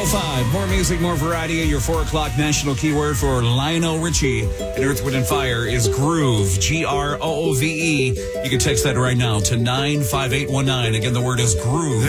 105. More music, more variety. Your 4 o'clock national keyword for Lionel Richie and Earth, Wind, and Fire is groove. Groove. You can text that right now to 95819. Again, the word is groove.